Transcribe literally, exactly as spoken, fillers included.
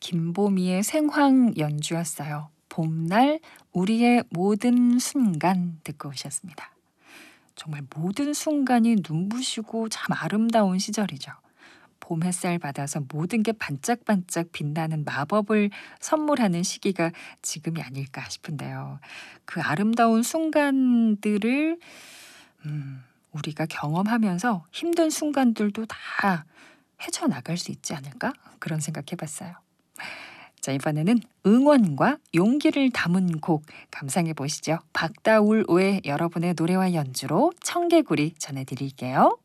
김보미의 생황 연주였어요. 봄날 우리의 모든 순간 듣고 오셨습니다. 정말 모든 순간이 눈부시고 참 아름다운 시절이죠. 봄 햇살 받아서 모든 게 반짝반짝 빛나는 마법을 선물하는 시기가 지금이 아닐까 싶은데요. 그 아름다운 순간들을 음, 우리가 경험하면서 힘든 순간들도 다 헤쳐나갈 수 있지 않을까? 그런 생각해 봤어요. 자, 이번에는 응원과 용기를 담은 곡 감상해 보시죠. 박다울오의 여러분의 노래와 연주로 청개구리 전해드릴게요.